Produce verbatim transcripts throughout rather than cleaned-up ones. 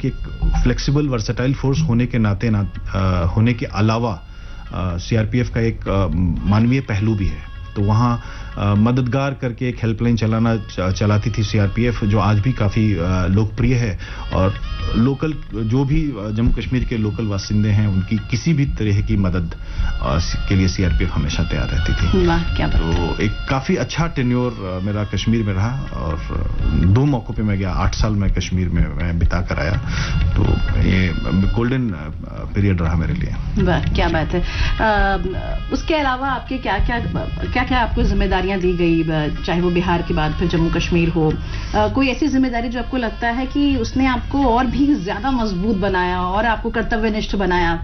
कि एक flexible versatile force होने के नाते ना होने के अलावा सीआरपीएफ का एक मानवीय पहलू भी है। तो वहाँ मददगार करके एक हेल्पलाइन चलाना चलाती थी सीआरपीएफ, जो आज भी काफ़ी लोकप्रिय है। और लोकल जो भी जम्मू कश्मीर के लोकल बासिंदे हैं, उनकी किसी भी तरह की मदद के लिए सीआरपीएफ हमेशा तैयार रहती थी। वाह, क्या बात। तो एक काफ़ी अच्छा टेन्योर मेरा कश्मीर में रहा और दो मौक़ों पे मैं गया। आठ साल मैं कश्मीर में मैं बिता कर आया, तो ये गोल्डन पीरियड रहा मेरे लिए। वाह, क्या बात है। आ, उसके अलावा आपके क्या क्या क्या क्या आपको जिम्मेदारियां दी गई, चाहे वो बिहार के बाद फिर जम्मू कश्मीर हो? आ, कोई ऐसी जिम्मेदारी जो आपको लगता है कि उसने आपको और भी ज्यादा मजबूत बनाया और आपको कर्तव्यनिष्ठ बनाया?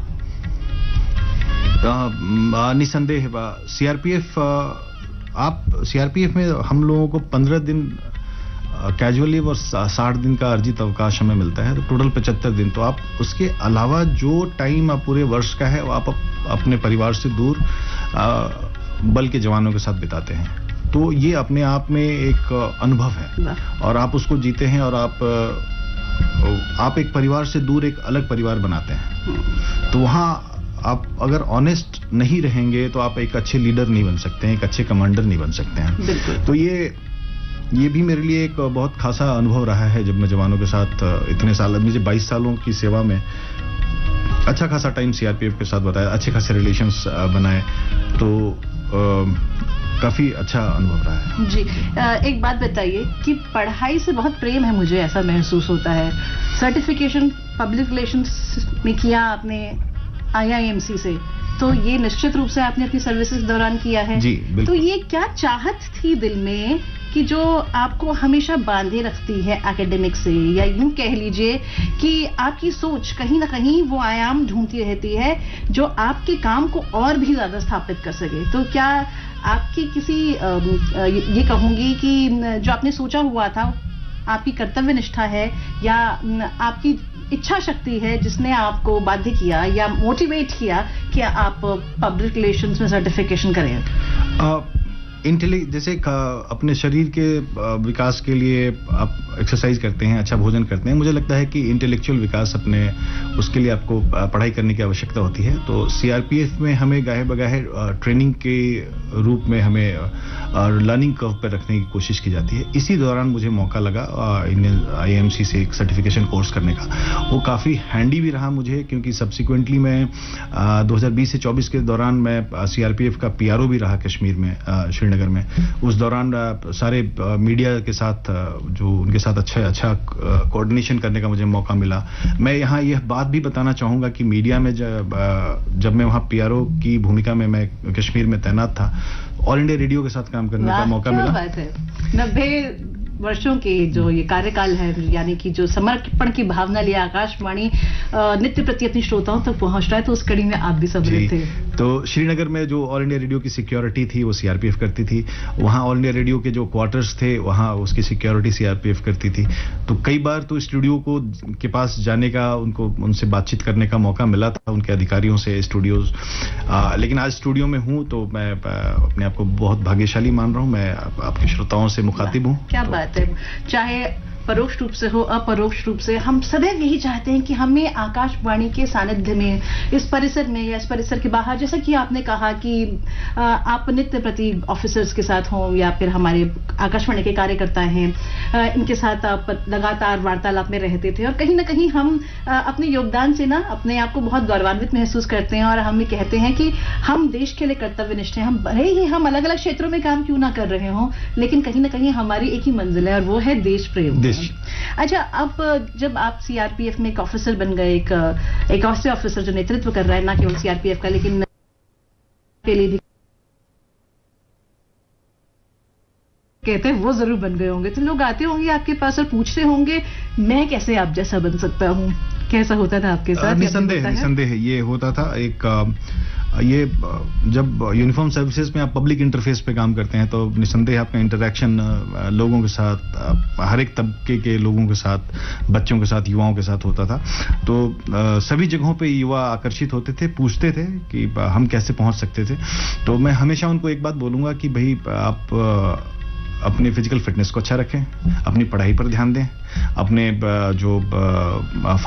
निसंदेह सीआरपीएफ आप सीआरपीएफ में हम लोगों को पंद्रह दिन कैजुअली और साठ दिन का अर्जित अवकाश हमें मिलता है, तो टोटल पचहत्तर दिन। तो आप उसके अलावा जो टाइम आप पूरे वर्ष का है वो आप अपने परिवार से दूर आ, बल के जवानों के साथ बिताते हैं। तो ये अपने आप में एक अनुभव है और आप उसको जीते हैं और आप आप एक परिवार से दूर एक अलग परिवार बनाते हैं। तो वहाँ आप अगर ऑनेस्ट नहीं रहेंगे तो आप एक अच्छे लीडर नहीं बन सकते हैं, एक अच्छे कमांडर नहीं बन सकते हैं। तो ये ये भी मेरे लिए एक बहुत खासा अनुभव रहा है। जब मैं जवानों के साथ इतने साल, मुझे बाईस सालों की सेवा में अच्छा खासा टाइम सीआरपीएफ के साथ बताया, अच्छे खासे रिलेशंस बनाए, तो आ, काफी अच्छा अनुभव रहा है। जी, आ, एक बात बताइए कि पढ़ाई से बहुत प्रेम है, मुझे ऐसा महसूस होता है। सर्टिफिकेशन पब्लिक रिलेशंस में किया आपने आईआईएमसी से, तो ये निश्चित रूप से आपने अपनी सर्विसेज दौरान किया है। जी, बिल्कुल। तो ये क्या चाहत थी दिल में कि जो आपको हमेशा बांधे रखती है एकेडमिक से, या यूं कह लीजिए कि आपकी सोच कहीं ना कहीं वो आयाम ढूंढती रहती है जो आपके काम को और भी ज्यादा स्थापित कर सके? तो क्या आपकी किसी ये कहूंगी कि जो आपने सोचा हुआ था आपकी कर्तव्य निष्ठा है, या आपकी इच्छा शक्ति है जिसने आपको बाध्य किया या मोटिवेट किया कि आप पब्लिक रिलेशंस में सर्टिफिकेशन करें? आ, इंटेली जैसे अपने शरीर के विकास के लिए आप एक्सरसाइज करते हैं, अच्छा भोजन करते हैं, मुझे लगता है कि इंटेलेक्चुअल विकास अपने उसके लिए आपको पढ़ाई करने की आवश्यकता होती है। तो सीआरपीएफ में हमें गाहे बगाहे ट्रेनिंग के रूप में हमें लर्निंग कर्व पर रखने की कोशिश की जाती है। इसी दौरान मुझे मौका लगा आईआईएमसी से एक सर्टिफिकेशन कोर्स करने का। वो काफ़ी हैंडी भी रहा मुझे, क्योंकि सब्सिक्वेंटली मैं दो हज़ार बीस से चौबीस के दौरान मैं सीआरपीएफ का पीआरओ भी रहा कश्मीर में, श्रीनगर में। उस दौरान सारे मीडिया के साथ जो उनके साथ अच्छा अच्छा कोऑर्डिनेशन करने का मुझे मौका मिला। मैं यहाँ यह बात भी बताना चाहूँगा कि मीडिया में जब जब मैं वहाँ पीआरओ की भूमिका में मैं कश्मीर में तैनात था, ऑल इंडिया रेडियो के साथ काम करने का मौका मिला। बात है। नब्बे वर्षों के जो ये कार्यकाल है, यानी कि जो समर्पण की भावना लिए आकाशवाणी नित्य प्रति अपने श्रोताओं तक पहुंच रहा है, तो उस कड़ी में आप भी सम्मिलित थे। तो श्रीनगर में जो ऑल इंडिया रेडियो की सिक्योरिटी थी वो सीआरपीएफ करती थी। वहाँ ऑल इंडिया रेडियो के जो क्वार्टर्स थे वहाँ उसकी सिक्योरिटी सीआरपीएफ करती थी। तो कई बार तो स्टूडियो को के पास जाने का, उनको उनसे बातचीत करने का मौका मिला था, उनके अधिकारियों से, स्टूडियोज। लेकिन आज स्टूडियो में हूँ तो मैं अपने आप को बहुत भाग्यशाली मान रहा हूँ। मैं आपके श्रोताओं से मुखातिब हूँ। क्या बात है। चाहे परोक्ष रूप से हो, अपरोक्ष रूप से, हम सदैव यही चाहते हैं कि हमें आकाशवाणी के सानिध्य में, इस परिसर में या इस परिसर के बाहर, जैसा कि आपने कहा कि आप नित्य प्रति ऑफिसर्स के साथ हों या फिर हमारे आकाशवाणी के कार्यकर्ता हैं, इनके साथ आप लगातार वार्तालाप में रहते थे, और कहीं ना कहीं हम अपने योगदान से ना अपने आप को बहुत गौरवान्वित महसूस करते हैं, और हम ये कहते हैं कि हम देश के लिए कर्तव्यनिष्ठ हैं। हम भले ही हम अलग अलग क्षेत्रों में काम क्यों ना कर रहे हों, लेकिन कहीं ना कहीं हमारी एक ही मंजिल है, और वो है देश प्रेम। अच्छा, अब जब आप सीआरपीएफ में एक ऑफिसर बन गए, एक एक ऐसे ऑफिसर जो नेतृत्व कर रहा है ना केवल सीआरपीएफ का, लेकिन के लिए भी कहते हैं वो जरूर बन गए होंगे, तो लोग आते होंगे आपके पास और पूछते होंगे मैं कैसे आप जैसा बन सकता हूँ। कैसा होता था आपके साथ? निसंदेह निसंदेह ये होता था। एक ये जब यूनिफॉर्म सर्विसेज में आप पब्लिक इंटरफेस पे काम करते हैं तो निसंदेह आपका इंटरेक्शन लोगों के साथ, हर एक तबके के लोगों के साथ, बच्चों के साथ, युवाओं के साथ होता था। तो सभी जगहों पे युवा आकर्षित होते थे, पूछते थे कि हम कैसे पहुंच सकते थे। तो मैं हमेशा उनको एक बात बोलूंगा कि भाई आप अपनी फिजिकल फिटनेस को अच्छा रखें, अपनी पढ़ाई पर ध्यान दें, अपने जो